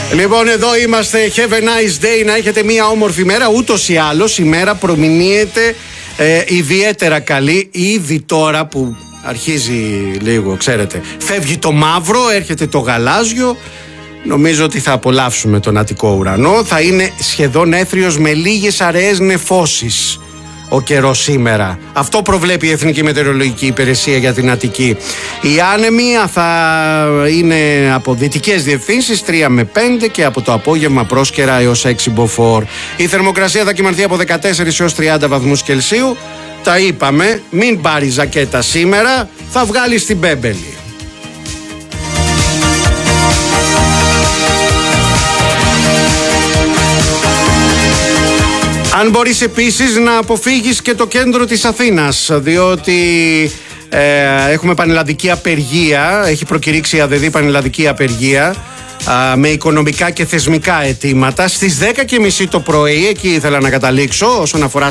Λοιπόν, εδώ είμαστε. Have a nice day. Να έχετε μια όμορφη μέρα. Ούτως ή άλλως η μέρα προμηνύεται ιδιαίτερα καλή. Ήδη τώρα που αρχίζει λίγο, ξέρετε, φεύγει το μαύρο, έρχεται το γαλάζιο. Νομίζω ότι θα απολαύσουμε τον Αττικό ουρανό. Θα είναι σχεδόν έθριος με λίγες αραιές νεφώσεις ο καιρός σήμερα. Αυτό προβλέπει η Εθνική Μετεωρολογική Υπηρεσία για την Αττική. Οι άνεμοι θα είναι από δυτικές διευθύνσεις 3 με 5 και από το απόγευμα πρόσκαιρα έως 6 μποφόρ. Η θερμοκρασία θα κυμανθεί από 14 έως 30 βαθμούς Κελσίου. Τα είπαμε, μην πάρει ζακέτα σήμερα, θα βγάλει την μπέμπελη. Αν μπορείς επίσης να αποφύγεις και το κέντρο της Αθήνας, διότι έχουμε πανελλαδική απεργία, έχει προκηρύξει η ΑΔΔ πανελλαδική απεργία με οικονομικά και θεσμικά αιτήματα. Στις 10:30 το πρωί, εκεί ήθελα να καταλήξω όσον αφορά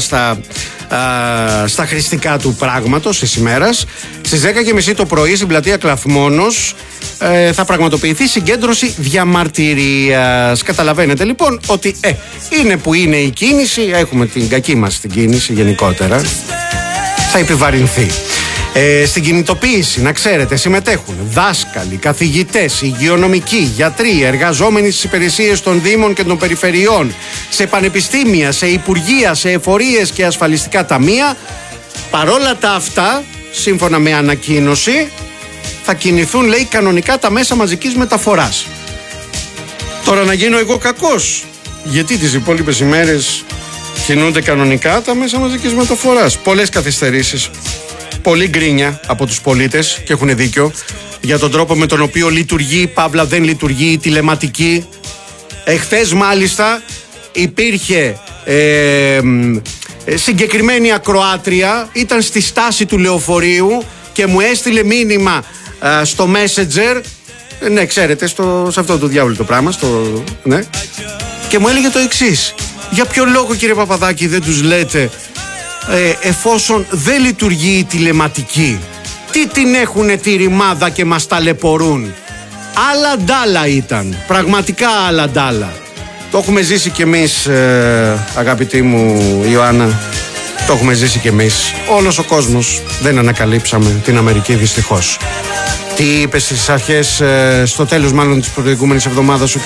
στα χρηστικά του πράγματος της ημέρας. Στις 10:30 το πρωί στην πλατεία Κλαθμόνος θα πραγματοποιηθεί συγκέντρωση διαμαρτυρίας. Καταλαβαίνετε λοιπόν ότι είναι που είναι η κίνηση, έχουμε την κακή μας την κίνηση γενικότερα, θα επιβαρυνθεί. Στην κινητοποίηση, να ξέρετε, συμμετέχουν δάσκαλοι, καθηγητές, υγειονομικοί, γιατροί, εργαζόμενοι στις υπηρεσίες των Δήμων και των Περιφερειών, σε πανεπιστήμια, σε υπουργεία, σε εφορίες και ασφαλιστικά ταμεία. Παρόλα τα αυτά, σύμφωνα με ανακοίνωση, θα κινηθούν, λέει, κανονικά τα μέσα μαζικής μεταφοράς. Τώρα να γίνω εγώ κακός, γιατί τις υπόλοιπες ημέρες κινούνται κανονικά τα μέσα μαζικής μεταφοράς. Πολλές καθυστερήσεις. Πολύ γκρίνια από τους πολίτες και έχουν δίκιο για τον τρόπο με τον οποίο λειτουργεί, παύλα δεν λειτουργεί, η τηλεματική. Εχθές μάλιστα υπήρχε συγκεκριμένη ακροάτρια, ήταν στη στάση του λεωφορείου και μου έστειλε μήνυμα στο Messenger, ναι ξέρετε, σε αυτό το διάβολο το πράγμα, ναι, και μου έλεγε το εξής: για ποιο λόγο, κύριε Παπαδάκη, δεν τους λέτε εφόσον δεν λειτουργεί η τηλεματική, τι την έχουνε τη ρημάδα και μας ταλαιπωρούν? Άλλα ντάλα ήταν, πραγματικά άλλα ντάλα. Το έχουμε ζήσει κι εμείς, αγαπητή μου Ιωάννα, το έχουμε ζήσει κι εμείς. Όλος ο κόσμος, δεν ανακαλύψαμε την Αμερική δυστυχώς. Τι είπε στις αρχές, στο τέλος μάλλον της προηγούμενης εβδομάδας ο